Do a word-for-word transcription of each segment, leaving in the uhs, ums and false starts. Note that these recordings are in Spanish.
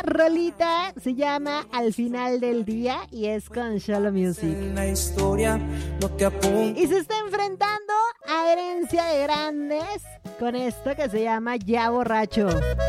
rolita se llama Al final del día y es con Solo Music. La historia no te apunta. Y se está enfrentando a Herencia de Grandes con esto que se llama Ya Borracho.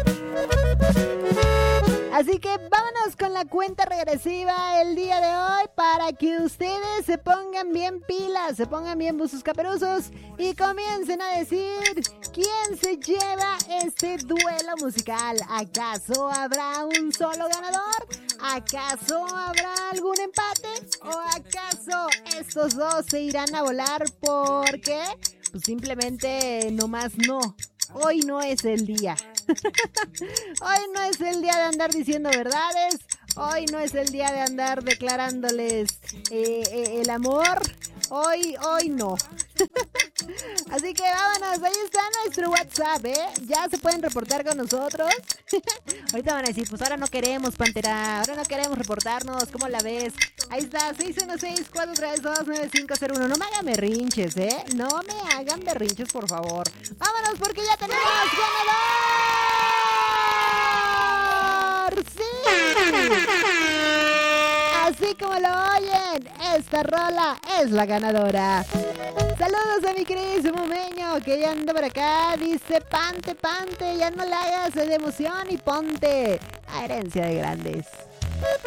Así que vámonos con la cuenta regresiva el día de hoy para que ustedes se pongan bien pilas, se pongan bien buzos caperuzos y comiencen a decir quién se lleva este duelo musical. ¿Acaso habrá un solo ganador? ¿Acaso habrá algún empate? ¿O acaso estos dos se irán a volar porque pues simplemente nomás no? Hoy no es el día. Hoy no es el día de andar diciendo verdades. Hoy no es el día de andar declarándoles eh, eh, el amor. Hoy, hoy no. Así que vámonos, ahí está nuestro WhatsApp, ¿eh? Ya se pueden reportar con nosotros. Ahorita van a decir, pues ahora no queremos, Pantera. Ahora no queremos reportarnos, ¿cómo la ves? Ahí está, seis uno seis, cuatro tres dos, nueve cinco cero uno. No me hagan berrinches, ¿eh? No me hagan berrinches, por favor. Vámonos porque ya tenemos ganador. ¡Sí! Así como lo oyen, esta rola es la ganadora. Saludos a mi querido Meño que ya anda por acá. Dice, pante, pante, ya no la hagas de emoción y ponte a Herencia de Grandes.